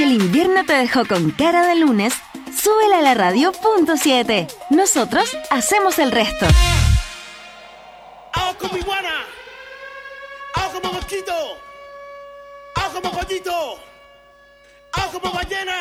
Si el invierno te dejó con cara de lunes, súbela a la radio.7. Nosotros hacemos el resto. ¡Ajo como iguana! ¡Ajo como mosquito! ¡Ajo como pollito! ¡Ajo como ballena!